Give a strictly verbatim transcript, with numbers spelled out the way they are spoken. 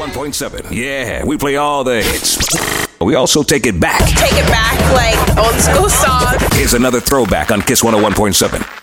one oh point seven. Yeah, we play all the hits. We also take it back. Take it back like old school song. Here's another throwback on Kiss one oh one point seven.